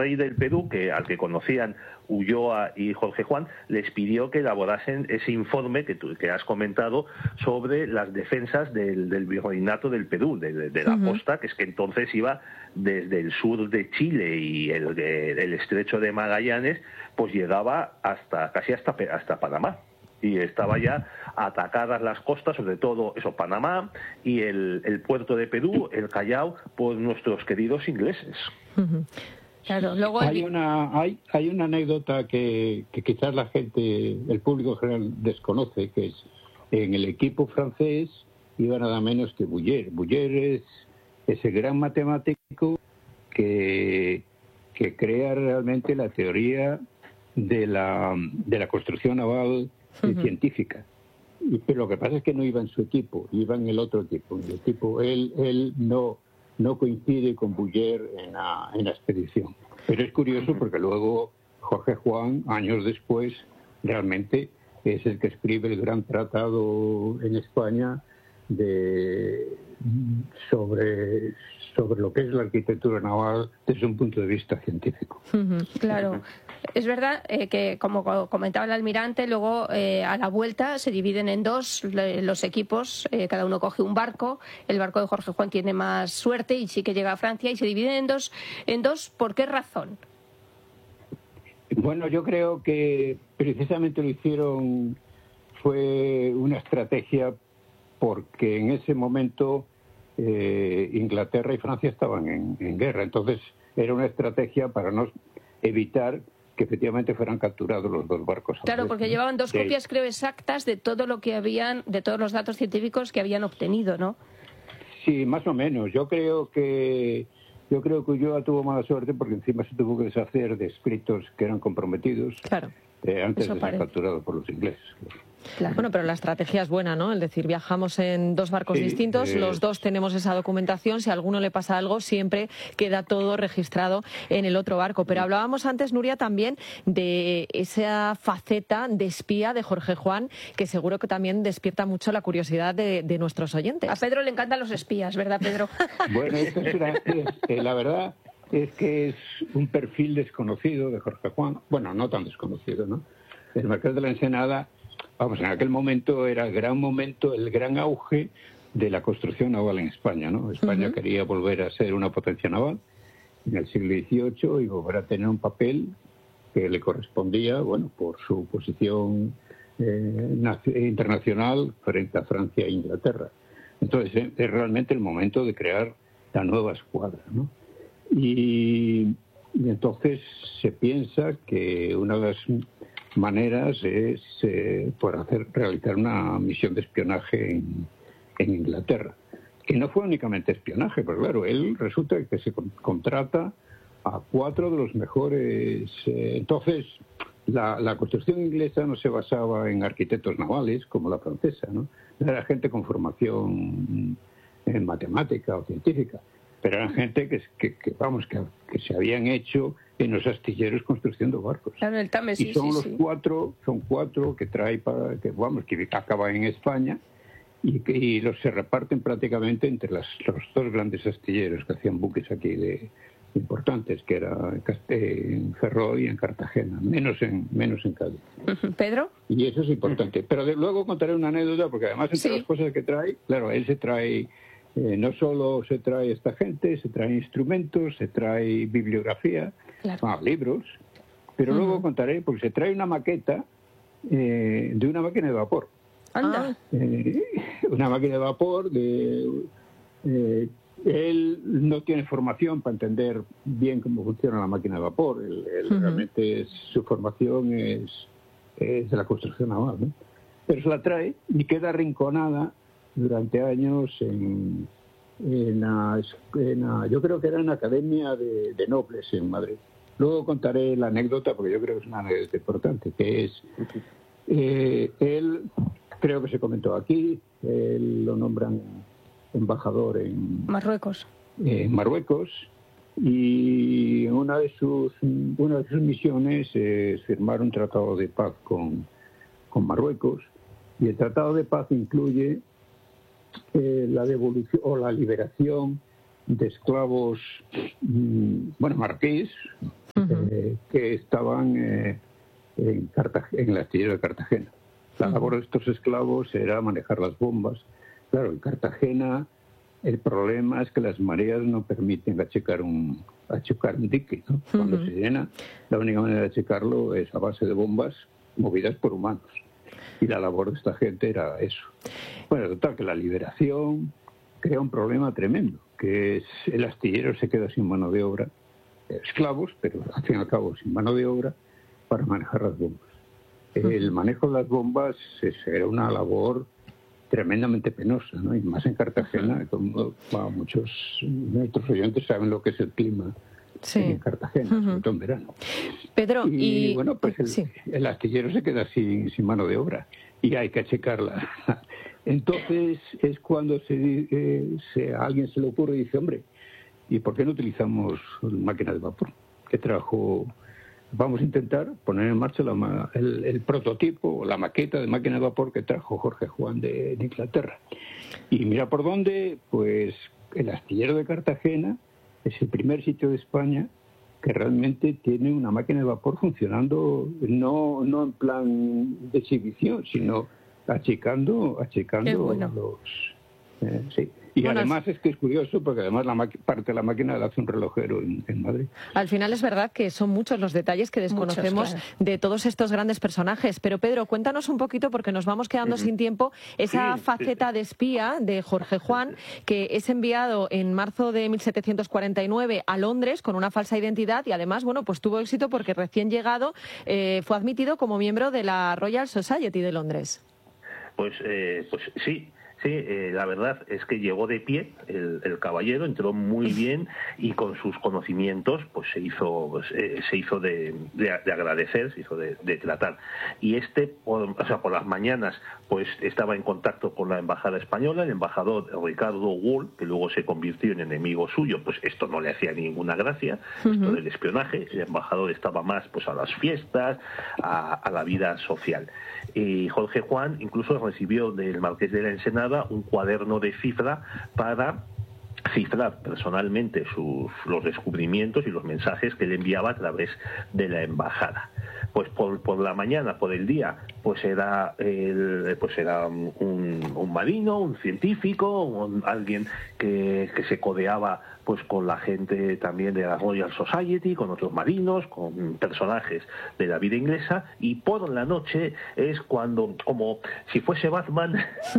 rey del Perú, al que conocían Ulloa y Jorge Juan, les pidió que elaborasen ese informe que has comentado sobre las defensas del virreinato del Perú, de la costa, que es que entonces iba desde el sur de Chile y el estrecho de Magallanes, pues llegaba casi hasta Panamá. Y estaba ya atacadas las costas, sobre todo Panamá y el puerto de Perú, el Callao, por nuestros queridos ingleses. Claro, luego hay una anécdota que quizás la gente, el público general desconoce, que es en el equipo francés iba nada menos que Bouguer. Bouguer es ese gran matemático que crea realmente la teoría de la construcción naval científica. Pero lo que pasa es que no iba en su equipo, iba en el otro equipo. En el equipo él no coincide con Bouguer en la expedición. Pero es curioso porque luego Jorge Juan, años después, realmente es el que escribe el gran tratado en España sobre lo que es la arquitectura naval desde un punto de vista científico. Claro. Es verdad que, como comentaba el almirante, luego a la vuelta se dividen en dos los equipos, cada uno coge un barco, el barco de Jorge Juan tiene más suerte y sí que llega a Francia, y se dividen en dos. ¿Por qué razón? Bueno, yo creo que precisamente lo hicieron, fue una estrategia porque en ese momento Inglaterra y Francia estaban en guerra, entonces era una estrategia para no evitar que efectivamente fueran capturados los dos barcos. Claro, porque llevaban dos copias, creo, exactas de todo lo que de todos los datos científicos que habían obtenido, ¿no? Sí, más o menos. Yo creo que Ulloa tuvo mala suerte porque encima se tuvo que deshacer de escritos que eran comprometidos. Claro. Antes de ser capturado por los ingleses. Claro. Bueno, pero la estrategia es buena, ¿no? Es decir, viajamos en dos barcos distintos, los dos tenemos esa documentación, si a alguno le pasa algo, siempre queda todo registrado en el otro barco. Pero hablábamos antes, Nuria, también de esa faceta de espía de Jorge Juan, que seguro que también despierta mucho la curiosidad de nuestros oyentes. A Pedro le encantan los espías, ¿verdad, Pedro? Bueno, la verdad es que es un perfil desconocido de Jorge Juan, bueno, no tan desconocido, ¿no? El Marqués de la Ensenada, vamos, en aquel momento era el gran auge de la construcción naval en España, ¿no? España quería volver a ser una potencia naval en el siglo XVIII y volver a tener un papel que le correspondía, bueno, por su posición internacional frente a Francia e Inglaterra. Entonces, es realmente el momento de crear la nueva escuadra, ¿no? Y entonces se piensa que una de las maneras es realizar una misión de espionaje en Inglaterra, que no fue únicamente espionaje, pero claro, él resulta que se contrata a 4 de los mejores. Entonces, la construcción inglesa no se basaba en arquitectos navales como la francesa, ¿no? Era gente con formación en matemática o científica, pero eran gente que se habían hecho en los astilleros construyendo barcos. Claro, el Tame, sí, y son cuatro que que acaban en España y se reparten prácticamente entre los dos grandes astilleros que hacían buques aquí importantes, que era en Ferrol y en Cartagena, menos en Cádiz. ¿Pedro? Y eso es importante. Pero luego contaré una anécdota, porque además entre las cosas que trae, claro, él se trae, no solo se trae esta gente, se trae instrumentos, se trae bibliografía, libros, pero luego contaré, porque se trae una maqueta de una máquina de vapor. Anda. Una máquina de vapor él no tiene formación para entender bien cómo funciona la máquina de vapor. Realmente su formación es de la construcción naval, ¿no? Pero se la trae y queda arrinconada durante años yo creo que era en la Academia de Nobles en Madrid. Luego contaré la anécdota, porque yo creo que es una anécdota importante, que es él, creo que se comentó aquí, él lo nombran embajador en Marruecos, y una de sus misiones es firmar un tratado de paz con Marruecos, y el tratado de paz incluye la devolución o la liberación de esclavos marroquíes, que estaban en el astillero de Cartagena. La labor de estos esclavos era manejar las bombas. Claro, en Cartagena el problema es que las mareas no permiten achicar un dique, ¿no? Cuando se llena, la única manera de achicarlo es a base de bombas movidas por humanos. Y la labor de esta gente era eso. Bueno, total, que la liberación crea un problema tremendo, que es el astillero se queda sin mano de obra, esclavos, pero al fin y al cabo sin mano de obra, para manejar las bombas. El manejo de las bombas era una labor tremendamente penosa, ¿no? Y más en Cartagena, como muchos de nuestros oyentes saben lo que es el clima en Cartagena, sobre todo en verano. Pedro, y bueno, pues el astillero se queda sin mano de obra y hay que achicarla. Entonces es cuando a alguien se le ocurre y dice, hombre, ¿y por qué no utilizamos máquinas de vapor? Que trajo... Vamos a intentar poner en marcha el prototipo o la maqueta de máquina de vapor que trajo Jorge Juan de Inglaterra. Y mira por dónde, pues el astillero de Cartagena es el primer sitio de España que realmente tiene una máquina de vapor funcionando no en plan de exhibición, sino achicando los... sí. Y bueno, además es que es curioso porque además parte de la máquina la hace un relojero en Madrid. Al final es verdad que son muchos los detalles que desconocemos de todos estos grandes personajes. Pero Pedro, cuéntanos un poquito, porque nos vamos quedando sin tiempo, esa faceta de espía de Jorge Juan, que es enviado en marzo de 1749 a Londres con una falsa identidad y además, bueno, pues tuvo éxito porque recién llegado fue admitido como miembro de la Royal Society de Londres. Pues sí. Sí, la verdad es que llegó de pie el caballero, entró muy bien y con sus conocimientos pues se hizo de agradecer, se hizo de tratar. Y por las mañanas pues estaba en contacto con la embajada española, el embajador Ricardo Wool, que luego se convirtió en enemigo suyo, pues esto no le hacía ninguna gracia, esto del espionaje. El embajador estaba más pues a las fiestas, a la vida social. Y Jorge Juan incluso recibió del Marqués de la Ensenada un cuaderno de cifra para cifrar personalmente los descubrimientos y los mensajes que le enviaba a través de la embajada. Pues por la mañana, por el día, pues era un marino, un científico, alguien que se codeaba pues con la gente también de la Royal Society, con otros marinos, con personajes de la vida inglesa, y por la noche es cuando, como si fuese Batman,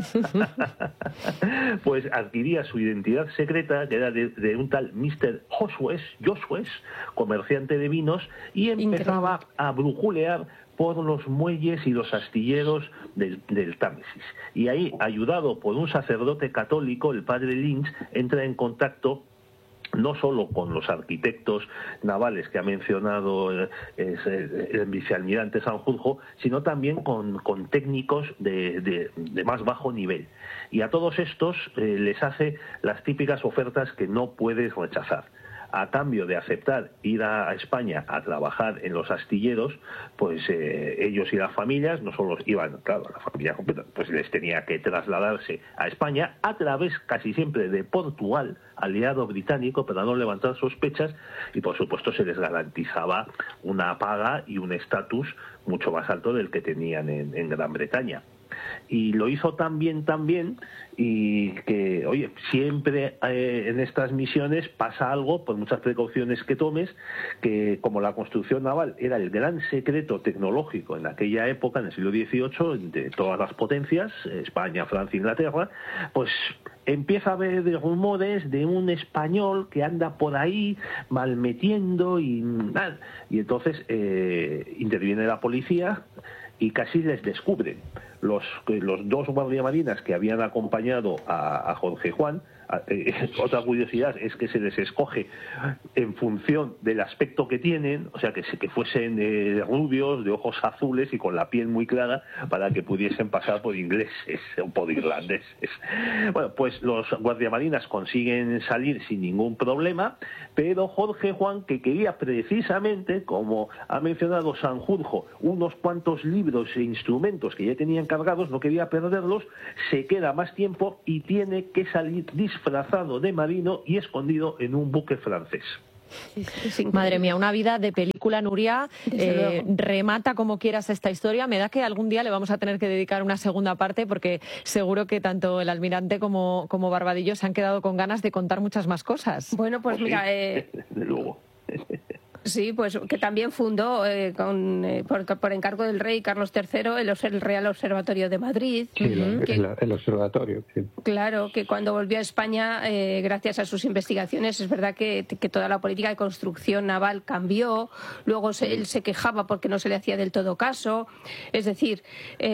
pues adquiría su identidad secreta, que era de un tal Mr. Joshues, comerciante de vinos, y empezaba a brujulear por los muelles y los astilleros del Támesis. Y ahí, ayudado por un sacerdote católico, el padre Lynch, entra en contacto no solo con los arquitectos navales que ha mencionado el vicealmirante Sanjurjo, sino también con técnicos de más bajo nivel. Y a todos estos les hace las típicas ofertas que no puedes rechazar. A cambio de aceptar ir a España a trabajar en los astilleros, pues ellos y las familias no solo iban, claro, la familia completa, pues les tenía que trasladarse a España a través casi siempre de Portugal, aliado británico, para no levantar sospechas, y por supuesto se les garantizaba una paga y un estatus mucho más alto del que tenían en Gran Bretaña. Y lo hizo tan bien, y que, oye, siempre en estas misiones pasa algo, por muchas precauciones que tomes, que como la construcción naval era el gran secreto tecnológico en aquella época, en el siglo XVIII, de todas las potencias, España, Francia, Inglaterra, pues empieza a haber rumores de un español que anda por ahí malmetiendo y entonces interviene la policía y casi les descubren. Los dos guardiamarinas que habían acompañado a Jorge Juan, otra curiosidad es que se les escoge en función del aspecto que tienen, o sea, que fuesen rubios, de ojos azules y con la piel muy clara, para que pudiesen pasar por ingleses o por irlandeses. Bueno, pues los guardiamarinas consiguen salir sin ningún problema, pero Jorge Juan, que quería precisamente, como ha mencionado Sanjurjo, unos cuantos libros e instrumentos que ya tenían cargados, no quería perderlos, se queda más tiempo y tiene que salir disfrazado de marino y escondido en un buque francés. Madre mía, una vida de película, Nuria. Remata como quieras esta historia. Me da que algún día le vamos a tener que dedicar una segunda parte, porque seguro que tanto el almirante como Barbadillo se han quedado con ganas de contar muchas más cosas. Bueno, pues mira... Desde luego. Sí, pues que también fundó por encargo del rey Carlos III el Real Observatorio de Madrid. Sí, el observatorio. Sí. Claro, que cuando volvió a España, gracias a sus investigaciones, es verdad que toda la política de construcción naval cambió. Luego él se quejaba porque no se le hacía del todo caso. Es decir,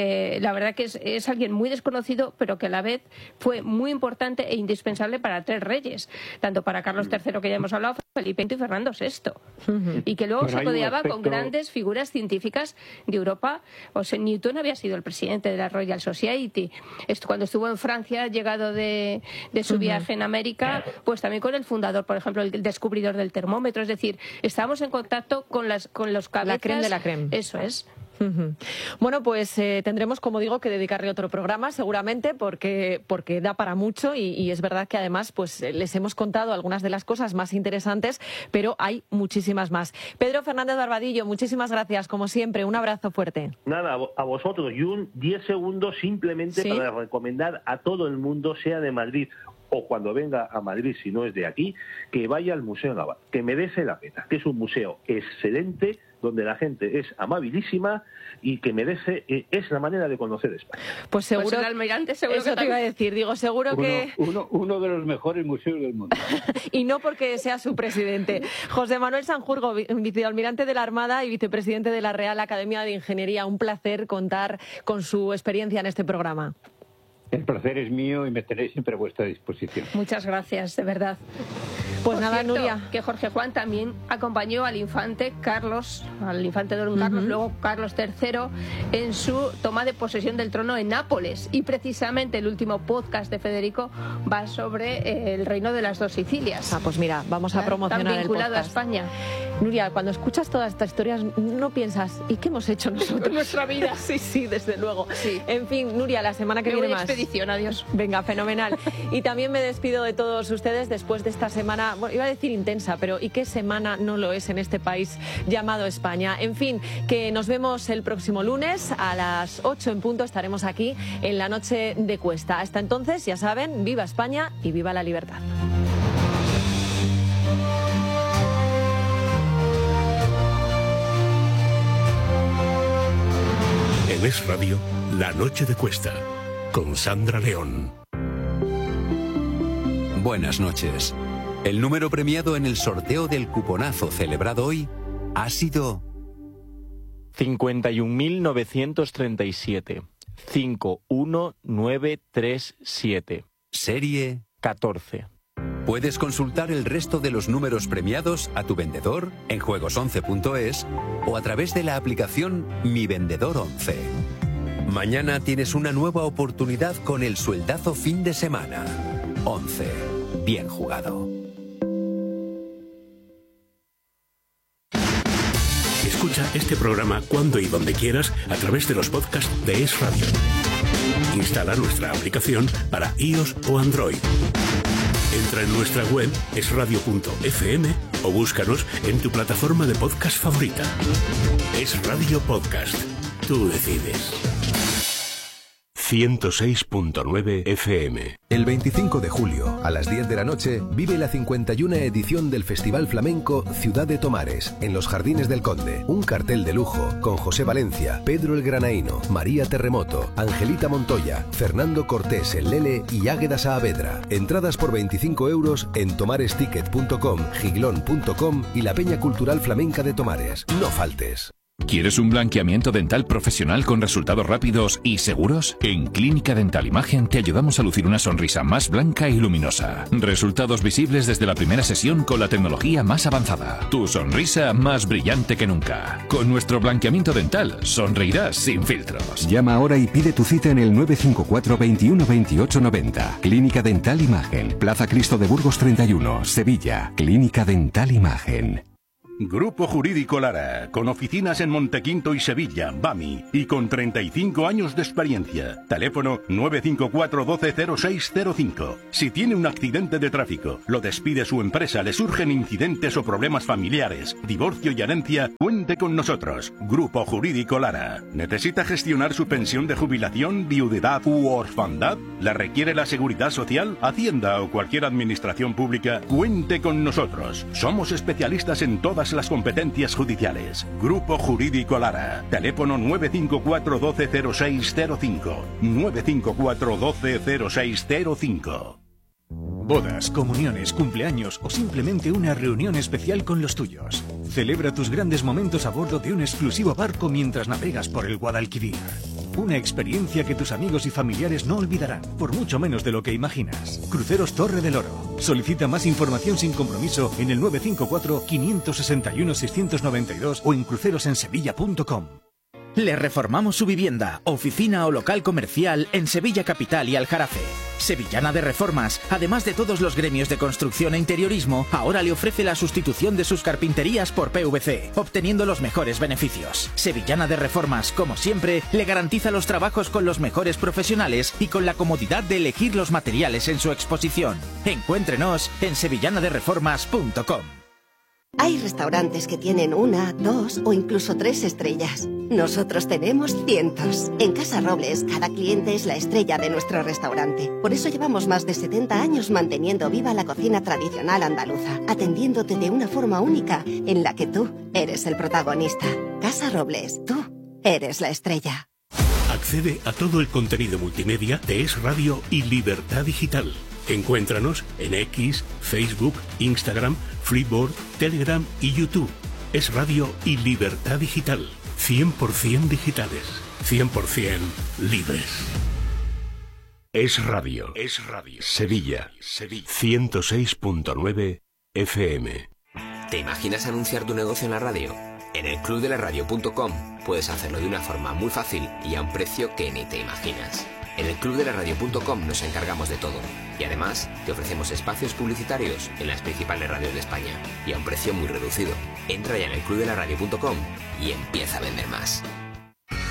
la verdad que es alguien muy desconocido, pero que a la vez fue muy importante e indispensable para tres reyes, tanto para Carlos III, que ya hemos hablado, Felipe V y Fernando VI. Y que luego se codeaba con grandes figuras científicas de Europa. O sea, Newton había sido el presidente de la Royal Society. Cuando estuvo en Francia, llegado de su viaje en América, pues también con el fundador, por ejemplo, el descubridor del termómetro. Es decir, estábamos en contacto con los cabezas. La creme de la creme. Eso es. Bueno, pues tendremos, como digo, que dedicarle otro programa seguramente, porque da para mucho, y es verdad que además pues les hemos contado algunas de las cosas más interesantes, pero hay muchísimas más. Pedro Fernández Barbadillo, muchísimas gracias, como siempre, un abrazo fuerte. Nada, a vosotros, y 10 segundos simplemente para recomendar a todo el mundo, sea de Madrid o cuando venga a Madrid, si no es de aquí, que vaya al Museo Naval, que merece la pena, que es un museo excelente, donde la gente es amabilísima y que merece, es la manera de conocer España. Pues seguro, pues el almirante seguro eso que te iba a decir, seguro que... Uno de los mejores museos del mundo. Y no porque sea su presidente. José Manuel Sanjurjo, vicealmirante de la Armada y vicepresidente de la Real Academia de Ingeniería. Un placer contar con su experiencia en este programa. El placer es mío y me tenéis siempre a vuestra disposición. Muchas gracias, de verdad. Pues nada, cierto, Nuria. Que Jorge Juan también acompañó al infante Carlos, al infante Don Carlos, luego Carlos III, en su toma de posesión del trono en Nápoles. Y precisamente el último podcast de Federico va sobre el reino de las dos Sicilias. Ah, pues mira, vamos a promocionar tan vinculado el a podcast. España. Nuria, cuando escuchas todas estas historias, no piensas, ¿y qué hemos hecho nosotros? Nuestra vida. Sí, desde luego. Sí. En fin, Nuria, la semana que viene más. Expedición, adiós. Venga, fenomenal. Y también me despido de todos ustedes después de esta semana, bueno, iba a decir intensa, pero ¿y qué semana no lo es en este país llamado España? En fin, que nos vemos el próximo lunes a las 8 en punto, estaremos aquí en la noche de Cuesta. Hasta entonces, ya saben, viva España y viva la libertad. En Es Radio, La Noche de Cuesta, con Sandra León. Buenas noches. El número premiado en el sorteo del cuponazo celebrado hoy ha sido 51.937. 51937. Serie 14. Puedes consultar el resto de los números premiados a tu vendedor en juegos11.es o a través de la aplicación Mi Vendedor 11. Mañana tienes una nueva oportunidad con el sueldazo fin de semana. 11. Bien jugado. Escucha este programa cuando y donde quieras a través de los podcasts de Es Radio. Instala nuestra aplicación para iOS o Android. Entra en nuestra web esradio.fm o búscanos en tu plataforma de podcast favorita. Es Radio Podcast. Tú decides. 106.9 FM. El 25 de julio, a las 10 de la noche, vive la 51 edición del Festival Flamenco Ciudad de Tomares, en los Jardines del Conde. Un cartel de lujo con José Valencia, Pedro el Granaíno, María Terremoto, Angelita Montoya, Fernando Cortés el Lele y Águeda Saavedra. Entradas por 25 euros en tomaresticket.com, giglón.com y la Peña Cultural Flamenca de Tomares. No faltes. ¿Quieres un blanqueamiento dental profesional con resultados rápidos y seguros? En Clínica Dental Imagen te ayudamos a lucir una sonrisa más blanca y luminosa. Resultados visibles desde la primera sesión con la tecnología más avanzada. Tu sonrisa más brillante que nunca. Con nuestro blanqueamiento dental sonreirás sin filtros. Llama ahora y pide tu cita en el 954 21 28 90. Clínica Dental Imagen, Plaza Cristo de Burgos 31, Sevilla. Clínica Dental Imagen. Grupo Jurídico Lara, con oficinas en Montequinto y Sevilla, BAMI, y con 35 años de experiencia. Teléfono 954 120605. Si tiene un accidente de tráfico, lo despide su empresa, le surgen incidentes o problemas familiares, divorcio y herencia, cuente con nosotros. Grupo Jurídico Lara. ¿Necesita gestionar su pensión de jubilación, viudedad u orfandad? ¿La requiere la Seguridad Social, Hacienda o cualquier administración pública? Cuente con nosotros. Somos especialistas en todas las competencias judiciales. Grupo Jurídico Lara. Teléfono 954 120605. 954 120605. Bodas, comuniones, cumpleaños o simplemente una reunión especial con los tuyos. Celebra tus grandes momentos a bordo de un exclusivo barco mientras navegas por el Guadalquivir. Una experiencia que tus amigos y familiares no olvidarán, por mucho menos de lo que imaginas. Cruceros Torre del Oro. Solicita más información sin compromiso en el 954-561-692 o en crucerosensevilla.com. Le reformamos su vivienda, oficina o local comercial en Sevilla Capital y Aljarafe. Sevillana de Reformas, además de todos los gremios de construcción e interiorismo, ahora le ofrece la sustitución de sus carpinterías por PVC, obteniendo los mejores beneficios. Sevillana de Reformas, como siempre, le garantiza los trabajos con los mejores profesionales y con la comodidad de elegir los materiales en su exposición. Encuéntrenos en sevillanadereformas.com. Hay restaurantes que tienen 1, 2 o incluso 3 estrellas. Nosotros tenemos cientos. En Casa Robles, cada cliente es la estrella de nuestro restaurante. Por eso llevamos más de 70 años manteniendo viva la cocina tradicional andaluza, atendiéndote de una forma única en la que tú eres el protagonista. Casa Robles, tú eres la estrella. Accede a todo el contenido multimedia de Es Radio y Libertad Digital. Encuéntranos en X, Facebook, Instagram, Freeboard, Telegram y YouTube. Es Radio y Libertad Digital. 100% digitales. 100% libres. Es Radio. Es Radio. Sevilla. 106.9 FM. ¿Te imaginas anunciar tu negocio en la radio? En el clubdelaradio.com puedes hacerlo de una forma muy fácil y a un precio que ni te imaginas. En el clubdelaradio.com nos encargamos de todo y además te ofrecemos espacios publicitarios en las principales radios de España y a un precio muy reducido. Entra ya en el clubdelaradio.com y empieza a vender más.